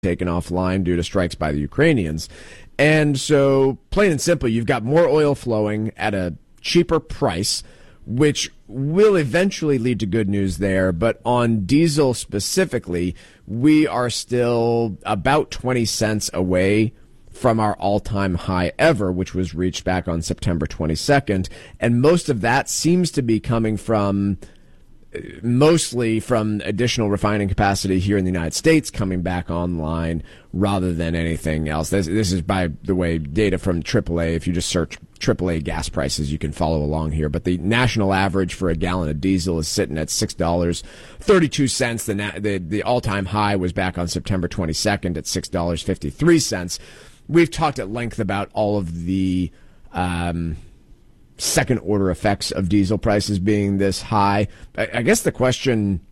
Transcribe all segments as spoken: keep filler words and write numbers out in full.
taken offline due to strikes by the Ukrainians. And so, plain and simple, you've got more oil flowing at a cheaper price, which will eventually lead to good news there. But on diesel specifically, we are still about twenty cents away from our all-time high ever, which was reached back on September twenty-second. And most of that seems to be coming from mostly from additional refining capacity here in the United States coming back online rather than anything else. This, this is, by the way, data from triple A. If you just search triple A gas prices, you can follow along here. But the national average for a gallon of diesel is sitting at six dollars and thirty-two cents. The, na- the, the all-time high was back on September twenty-second at six dollars and fifty-three cents. We've talked at length about all of the um, second-order effects of diesel prices being this high. I, I guess the question,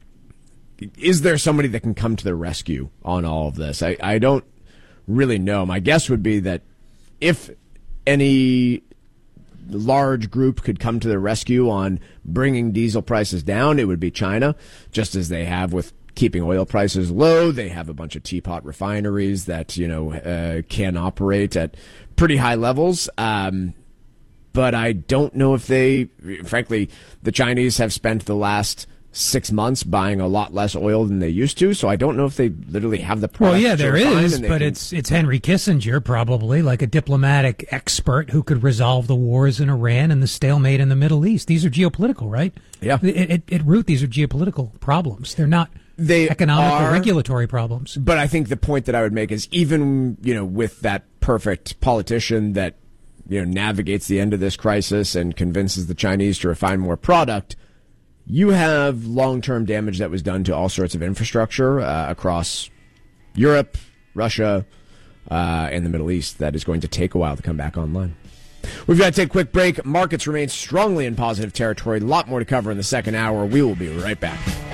is there somebody that can come to the rescue on all of this? I, I don't really know. My guess would be that if any large group could come to the rescue on bringing diesel prices down, it would be China, just as they have with keeping oil prices low. They have a bunch of teapot refineries that, you know, uh, can operate at pretty high levels. Um, but I don't know if they, frankly, the Chinese have spent the last six months buying a lot less oil than they used to. So I don't know if they literally have the product. Well, yeah, there is, but can... it's it's Henry Kissinger, probably, like a diplomatic expert who could resolve the wars in Iran and the stalemate in the Middle East. These are geopolitical, right? Yeah. At, at, at root, these are geopolitical problems. They're not they economic are, or regulatory problems. But I think the point that I would make is even, you know, with that perfect politician that, you know, navigates the end of this crisis and convinces the Chinese to refine more product, you have long-term damage that was done to all sorts of infrastructure uh, across Europe, Russia, uh, and the Middle East that is going to take a while to come back online. We've got to take a quick break. Markets remain strongly in positive territory. A lot more to cover in the second hour. We will be right back.